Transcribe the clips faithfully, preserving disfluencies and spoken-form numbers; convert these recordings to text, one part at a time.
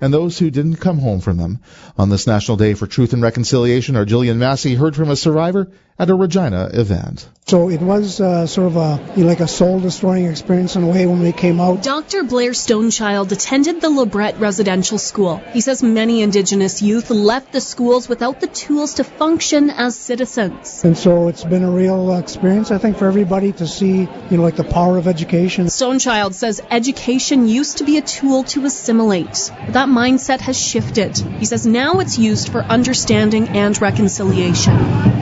and those who didn't come home from them. On this National Day for Truth and Reconciliation, our Jillian Massey heard from a survivor at a Regina event. So it was uh, sort of a you know, like a soul-destroying experience in a way when we came out. Doctor Blair Stonechild attended the LeBret Residential School. He says many Indigenous youth left the schools without the tools to function as citizens. And so it's been a real experience, I think, for everybody to see, you know, like the power of education. Stonechild says education used to be a tool to assimilate. But that mindset has shifted. He says now it's used for understanding and reconciliation.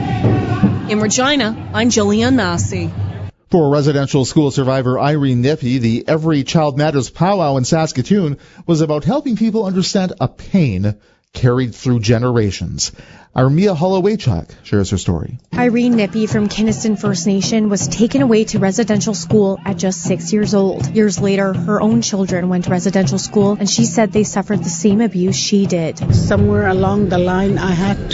In Regina, I'm Jillian Massey. For residential school survivor Irene Nippy, the Every Child Matters powwow in Saskatoon was about helping people understand a pain carried through generations. Armia Holowaychuk shares her story. Irene Nippy from Kiniston First Nation was taken away to residential school at just six years old. Years later, her own children went to residential school, and she said they suffered the same abuse she did. Somewhere along the line, I had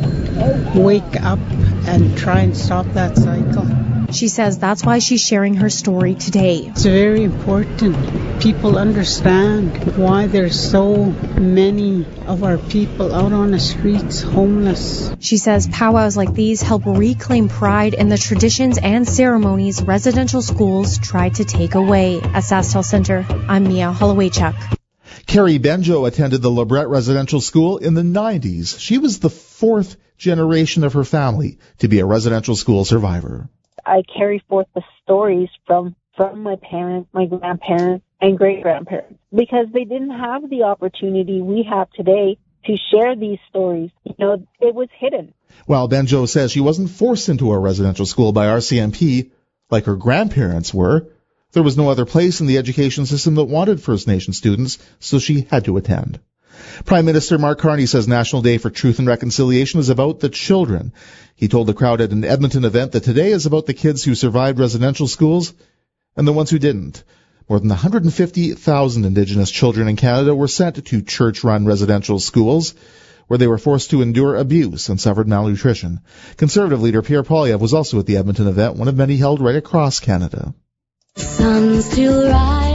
to wake up and try and stop that cycle. She says that's why she's sharing her story today. It's very important. People understand why there's so many of our people out on the streets homeless. She says powwows like these help reclaim pride in the traditions and ceremonies residential schools tried to take away. At SaskTel Centre, I'm Mia Holowaychuk. Carrie Benjo attended the LeBret Residential School in the nineties. She was the fourth generation of her family to be a residential school survivor. I carry forth the stories from, from my parents, my grandparents, and great-grandparents because they didn't have the opportunity we have today to share these stories. You know, it was hidden. While Benjo says she wasn't forced into a residential school by R C M P like her grandparents were, there was no other place in the education system that wanted First Nation students, so she had to attend. Prime Minister Mark Carney says National Day for Truth and Reconciliation is about the children. He told the crowd at an Edmonton event that today is about the kids who survived residential schools and the ones who didn't. More than one hundred fifty thousand Indigenous children in Canada were sent to church-run residential schools where they were forced to endure abuse and suffered malnutrition. Conservative leader Pierre Poilievre was also at the Edmonton event, one of many held right across Canada. The sun still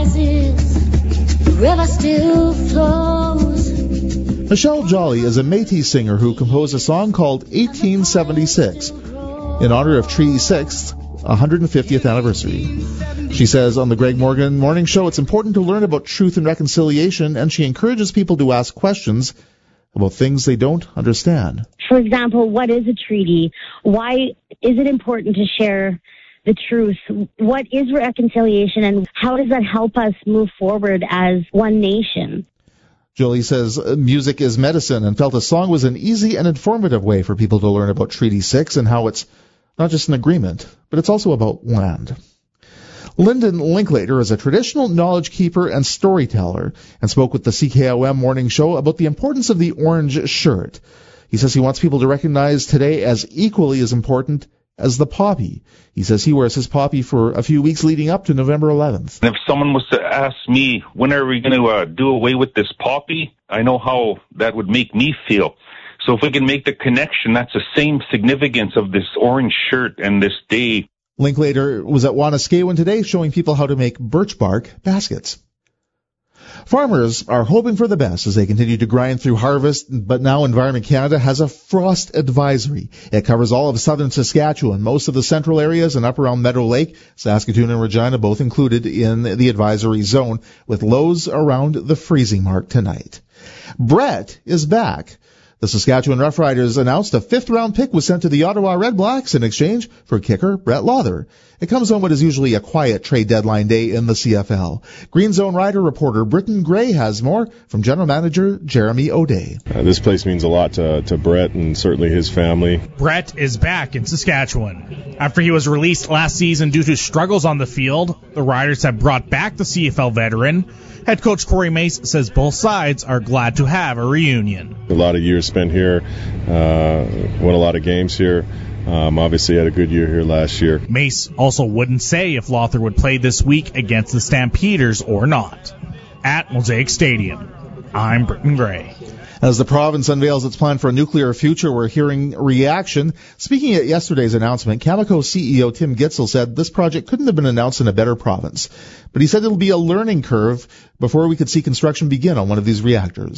rises, the river still flows. Michelle Jolly is a Métis singer who composed a song called eighteen seventy-six in honor of Treaty six's one hundred fiftieth anniversary. She says on the Greg Morgan Morning Show it's important to learn about truth and reconciliation, and she encourages people to ask questions about things they don't understand. For example, what is a treaty? Why is it important to share the truth? What is reconciliation, and how does that help us move forward as one nation? Jolie says music is medicine and felt a song was an easy and informative way for people to learn about Treaty six and how it's not just an agreement, but it's also about land. Lyndon Linklater is a traditional knowledge keeper and storyteller and spoke with the C K O M Morning Show about the importance of the orange shirt. He says he wants people to recognize today as equally as important as the poppy. He says he wears his poppy for a few weeks leading up to November eleventh. If someone was to ask me, when are we going to uh, do away with this poppy, I know how that would make me feel. So if we can make the connection, that's the same significance of this orange shirt and this day. Linklater was at Wanuskewin today showing people how to make birch bark baskets. Farmers are hoping for the best as they continue to grind through harvest, but now Environment Canada has a frost advisory. It covers all of southern Saskatchewan, most of the central areas, and up around Meadow Lake. Saskatoon and Regina both included in the advisory zone, with lows around the freezing mark tonight. Brett is back. The Saskatchewan Roughriders announced a fifth-round pick was sent to the Ottawa Red Blacks in exchange for kicker Brett Lawther. It comes on what is usually a quiet trade deadline day in the C F L. Green Zone Rider reporter Britton Gray has more from General Manager Jeremy O'Day. Uh, this place means a lot to, to Brett and certainly his family. Brett is back in Saskatchewan. After he was released last season due to struggles on the field, the Riders have brought back the C F L veteran. Head coach Corey Mace says both sides are glad to have a reunion. A lot of years spent here, uh, won a lot of games here. Um, obviously had a good year here last year. Mace also wouldn't say if Lawther would play this week against the Stampeders or not. At Mosaic Stadium, I'm Britton Gray. As the province unveils its plan for a nuclear future, we're hearing reaction. Speaking at yesterday's announcement, Cameco C E O Tim Gitzel said this project couldn't have been announced in a better province. But he said it'll be a learning curve before we could see construction begin on one of these reactors.